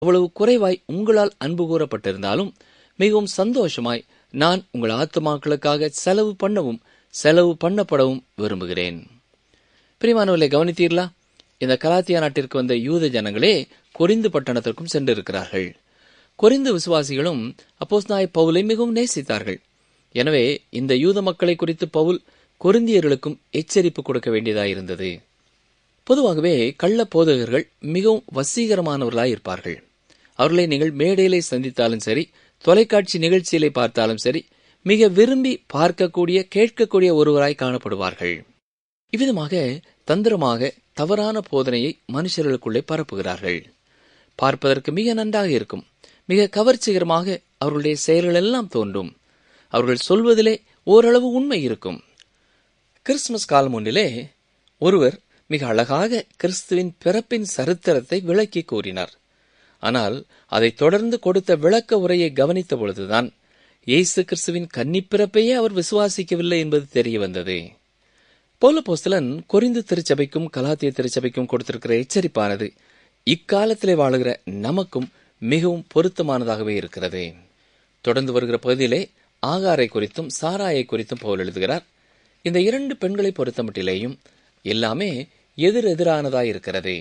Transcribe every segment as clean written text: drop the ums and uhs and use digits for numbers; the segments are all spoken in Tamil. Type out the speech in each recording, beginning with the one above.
அவ்வளவு குறைவாய் உங்களால் அன்பு கூறப்பட்டிருந்தாலும் மிகவும் சந்தோஷமாய் நான் உங்கள் ஆத்துமாக்களுக்காக செலவு பண்ணவும் செலவு பண்ணப்படவும் விரும்புகிறேன். பிரியமானவர்களே, கவனித்தீர்களா? இந்த கலாத்தியா நாட்டிற்கு வந்த யூத ஜனங்களே கொரிந்து பட்டணத்திற்கும் சென்றிருக்கிறார்கள். கொரிந்து விசுவாசிகளும் அப்போஸ்தலனாகிய பவுலை மிகவும் நேசித்தார்கள். எனவே இந்த யூத மக்களை குறித்து பவுல் கொரிந்தியர்களுக்கும் எச்சரிப்பு கொடுக்க வேண்டியதாயிருந்தது. பொதுவாகவே கள்ள போதகர்கள் மிகவும் வசீகரமானவர்களாய் இருப்பார்கள். அவர்களை நீங்கள் மேடையிலே சந்தித்தாலும் சரி, தொலைக்காட்சி நிகழ்ச்சியிலே பார்த்தாலும் சரி, மிக விரும்பி பார்க்கக்கூடிய கேட்கக்கூடிய ஒருவராய் காணப்படுவார்கள். இவ்விதமாக தந்திரமாக தவறான போதனையை மனுஷர்களுக்குள்ளே பரப்புகிறார்கள். பார்ப்பதற்கு மிக நன்றாக இருக்கும், மிக கவர்ச்சிகரமாக அவர்களுடைய செயல்கள் எல்லாம் தோன்றும். அவர்கள் சொல்வதிலே ஓரளவு உண்மை இருக்கும். கிறிஸ்துமஸ் காலம் ஒன்றிலே ஒருவர் மிக அழகாக கிறிஸ்துவின் பிறப்பின் சரித்திரத்தை விளக்கி கூறினார். ஆனால் அதைத் தொடர்ந்து கொடுத்த விளக்க உரையை கவனித்த பொழுதுதான் இயேசு கிறிஸ்துவின் கன்னிப்பிறப்பையே அவர் விசுவாசிக்கவில்லை என்பது தெரிய வந்தது. பவுலப்போஸ்தலன் கொரிந்து திருச்சபைக்கும் கலாத்திய திருச்சபைக்கும் கொடுத்திருக்கிற எச்சரிப்பானது இக்காலத்திலே வாழுகிற நமக்கும் மிகவும் பொருத்தமானதாகவே இருக்கிறது. தொடர்ந்து வருகிற பகுதியிலே ஆகாரை குறித்தும் சாராயை குறித்தும் பவுல் எழுதுகிறார். இந்த இரண்டு பெண்களை பொறுத்தமட்டிலேயும் எல்லாமே எதிரெதிரானதாயிருக்கிறது.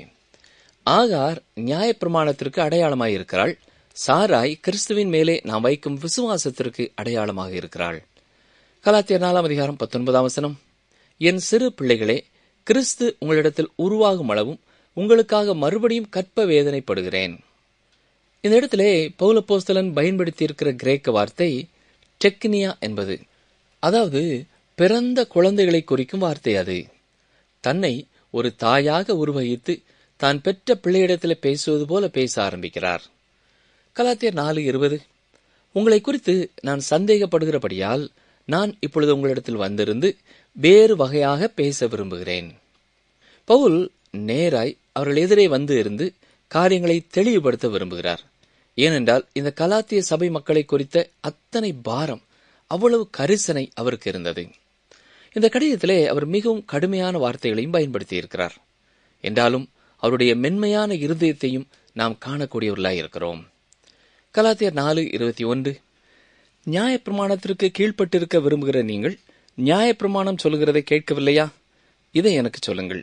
ஆகார் நியாயப்பிரமாணத்திற்கு அடையாளமாயிருக்கிறாள். சாராய் கிறிஸ்துவின் மேலே நாம் வைக்கும் விசுவாசத்திற்கு அடையாளமாக இருக்கிறாள். கலாத்தியர் 4:19 என் சிறு பிள்ளைகளே, கிறிஸ்து உங்களிடத்தில் உருவாகும் அளவும் உங்களுக்காக மறுபடியும் கற்ப வேதனைப்படுகிறேன். இந்த இடத்திலே பவுலப்போஸ்தலன் பயன்படுத்தியிருக்கிற கிரேக்க வார்த்தை டெக்னியா என்பது, அதாவது பிறந்த குழந்தைகளை குறிக்கும் வார்த்தை. அது தன்னை ஒரு தாயாக உருவகித்து தான் பெற்ற பிள்ளையிடத்தில் பேசுவது போல பேச ஆரம்பிக்கிறார். கலாத்தியர் 4:20 உங்களை குறித்து நான் சந்தேகப்படுகிறபடியால் நான் இப்பொழுது உங்களிடத்தில் வந்திருந்து வேறு வகையாக பேச விரும்புகிறேன். பவுல் நேராய் அவர்கள் எதிரே வந்து இருந்து காரியங்களை தெளிவுபடுத்த விரும்புகிறார். ஏனென்றால் இந்த கலாத்திய சபை மக்களை குறித்த அத்தனை பாரம், அவ்வளவு கரிசனை அவருக்கு இருந்தது. இந்த கடிதத்திலே அவர் மிகவும் கடுமையான வார்த்தைகளையும் பயன்படுத்தி இருக்கிறார். என்றாலும் அவருடைய மென்மையான இருதயத்தையும் நாம் காணக்கூடியவர்களாய் இருக்கிறோம். கலாத்தியர் 4:21 நியாயப்பிரமாணத்திற்கு கீழ்ப்பட்டிருக்க விரும்புகிற நீங்கள் நியாயப்பிரமாணம் சொல்லுகிறதை கேட்கவில்லையா? இதை எனக்கு சொல்லுங்கள்.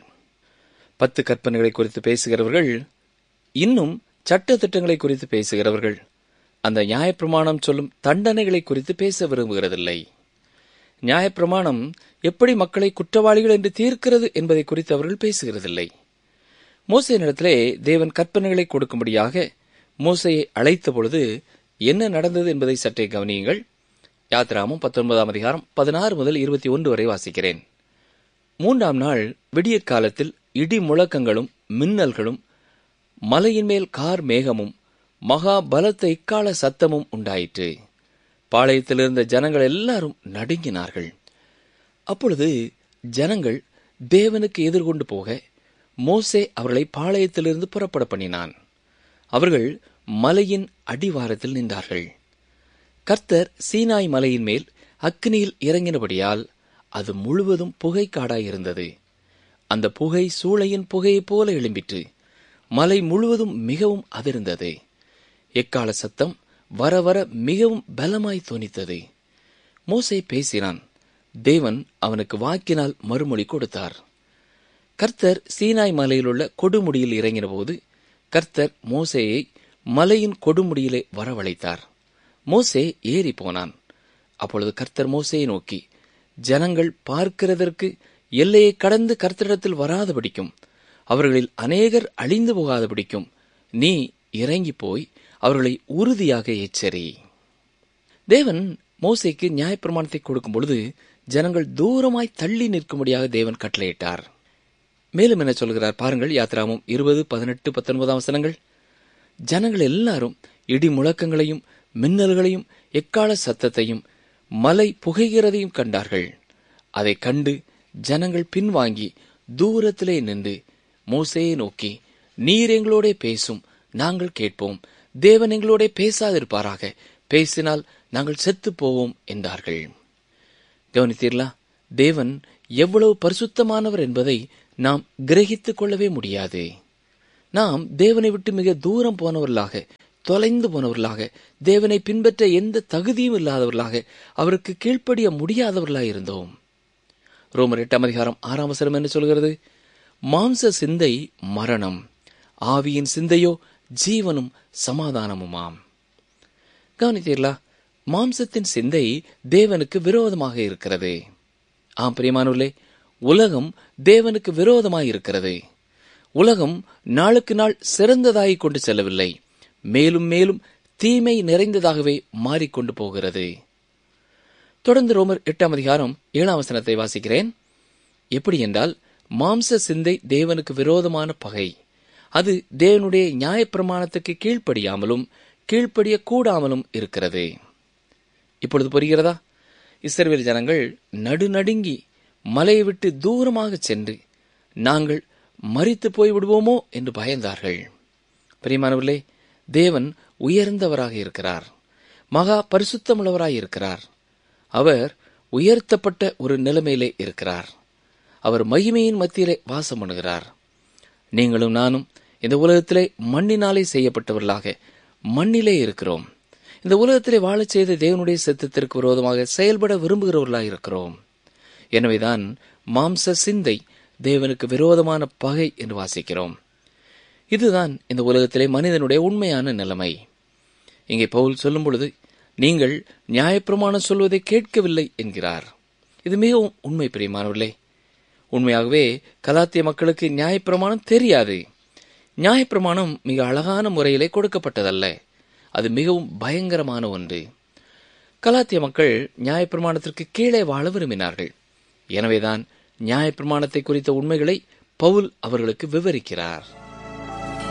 10 கற்பனைகளை குறித்து பேசுகிறவர்கள், இன்னும் சட்ட திட்டங்களை குறித்து பேசுகிறவர்கள், அந்த நியாயப்பிரமாணம் சொல்லும் தண்டனைகளை குறித்து பேச விரும்புகிறதில்லை. நியாயப்பிரமாணம் எப்படி மக்களை குற்றவாளிகள் என்று தீர்க்கிறது என்பதை குறித்து அவர்கள் பேசுகிறதில்லை. மோசேயினிடத்திலே தேவன் கற்பனைகளை கொடுக்கும்படியாக மோசேயை அழைத்த பொழுது என்ன நடந்தது என்பதை சற்றே கவனியுங்கள். யாத்ராகமம் 19:16-21 வரை வாசிக்கிறேன். 3ஆம் நாள் விடியற் காலத்தில் இடி முழக்கங்களும் மின்னல்களும் மலையின் மேல் கார் மேகமும் மகா பலத்த இக்கால சத்தமும் உண்டாயிற்று. பாளையத்தில் இருந்த ஜனங்கள் எல்லாரும் நடுங்கினார்கள். அப்பொழுது ஜனங்கள் தேவனுக்கு எதிர்கொண்டு போக மோசே அவர்களை பாளையத்திலிருந்து புறப்பட பண்ணினான். அவர்கள் மலையின் அடிவாரத்தில் நின்றார்கள். கர்த்தர் சீனாய் மலையின் மேல் அக்கினியில் இறங்கினபடியால் அது முழுவதும் புகைக்காடாயிருந்தது. அந்த புகை சூளையின் புகையைப் போல எழும்பிற்று. மலை முழுவதும் மிகவும் அதிர்ந்தது. எக்கால சத்தம் வர வர மிகவும் பலமாய் தொனித்தது. மோசே பேசினான். தேவன் அவனுக்கு வாக்கினால் மறுமொழி கொடுத்தார். கர்த்தர் சீனாய் மலையிலுள்ள கொடுமுடியில் இறங்கின போது கர்த்தர் மோசேயை மலையின் கொடுமுடியிலே வரவழைத்தார். மோசே ஏறி போனான். அப்பொழுது கர்த்தர் மோசேயை நோக்கி, ஜனங்கள் பார்க்கிறதற்கு எல்லையை கடந்து கர்த்தரிடத்தில் வராதபடிக்கும் அவர்களில் அநேகர் அழிந்து போகாதபடிக்கும் நீ இறங்கி போய் அவர்களை உறுதியாக எச்சரி. தேவன் மோசேக்கு நியாயப்பிரமாணத்தை கொடுக்கும் பொழுது ஜனங்கள் தூரமாய் தள்ளி நிற்கும்படியாக தேவன் கட்டளையிட்டார். மேலும் என்ன சொல்கிறார் பாருங்கள். யாத்ராகமம் 20:18-19 ஜனங்கள் எல்லாரும் இடி முழக்கங்களையும் மின்னல்களையும் எக்கால சத்தத்தையும் மலை புகைகிறதையும் கண்டார்கள். அதை கண்டு ஜனங்கள் பின்வாங்கி தூரத்திலே நின்று மோசேயை நோக்கி, நீர் எங்களோட பேசும், நாங்கள் கேட்போம். தேவன் எங்களோட பேசாதிருப்பாராக, பேசினால் நாங்கள் செத்து போவோம் என்றார்கள். கவனித்தீர்களா? தேவன் எவ்வளவு பரிசுத்தமானவர் என்பதை நாம் கிரகித்துக் கொள்ளவே முடியாது. நாம் தேவனை விட்டு மிக தூரம் போனவர்களாக, தொலைந்து போனவர்களாக, தேவனை பின்பற்ற எந்த தகுதியும் இல்லாதவர்களாக, அவருக்கு கீழ்ப்படிய முடியாதவர்களாக இருந்தோம். ரோமர் 8:6 என்ன சொல்கிறது? மாம்ச சிந்தை மரணம், ஆவியின் சிந்தையோ ஜீவனும் சமாதானமுமாம். கவனித்தீர்களா? மாம்சத்தின் சிந்தை தேவனுக்கு விரோதமாக இருக்கிறது. ஆம் பிரியமானவர்களே, உலகம் தேவனுக்கு விரோதமாய் இருக்கிறது. உலகம் நாளுக்கு நாள் சிறந்ததாகிக் கொண்டு செல்லவில்லை, மேலும் மேலும் தீமை நிறைந்ததாகவே மாறிக்கொண்டு போகிறது. தொடர்ந்து ரோமர் 8:7 வாசிக்கிறேன். எப்படி என்றால், மாம்ச சிந்தை தேவனுக்கு விரோதமான பகை. அது தேவனுடைய நியாயப்பிரமாணத்துக்கு கீழ்ப்படியாமலும் கீழ்ப்படிய கூடாமலும் இருக்கிறது. இப்பொழுது புரிகிறதா? இஸ்ரவேல் ஜனங்கள் நடுநடுங்கி மலையை விட்டு தூரமாக சென்று நாங்கள் மரித்து போய்விடுவோமோ என்று பயந்தார்கள். பிரியமானவர்களே, தேவன் உயர்ந்தவராக இருக்கிறார், மகா பரிசுத்தமுள்ளவராய் இருக்கிறார். அவர் உயர்த்தப்பட்ட ஒரு நிலைமையிலே இருக்கிறார். அவர் மகிமையின் மத்தியிலே வாசம் பண்ணுகிறார். நீங்களும் நானும் இந்த உலகத்திலே மண்ணினாலே செய்யப்பட்டவர்களாக மண்ணிலே இருக்கிறோம். இந்த உலகத்திலே வாழச் செய்த தேவனுடைய சித்தத்திற்கு விரோதமாக செயல்பட விரும்புகிறவர்களாக இருக்கிறோம். எனவேதான் மாம்ச சிந்தை தேவனுக்கு விரோதமான பகை என்று வாசிக்கிறோம். இதுதான் இந்த உலகத்திலே மனிதனுடைய உண்மையான நிலைமை. இங்கே பவுல் சொல்லும் பொழுது, நீங்கள் நியாயப்பிரமாணம் சொல்வதை கேட்கவில்லை என்கிறார். இது மிகவும் உண்மை பிரியமானவர்களே. உண்மையாகவே கலாத்திய மக்களுக்கு நியாயப்பிரமாணம் தெரியாது. நியாயப்பிரமாணம் மிக அழகான முறையிலே கொடுக்கப்பட்டதல்ல, அது மிகவும் பயங்கரமான ஒன்று. கலாத்திய மக்கள் நியாயப்பிரமாணத்திற்கு கீழே வாழ விரும்பினார்கள். எனவேதான் நியாயப்பிரமாணத்தை குறித்த உண்மைகளை பவுல் அவர்களுக்கு விவரிக்கிறார்.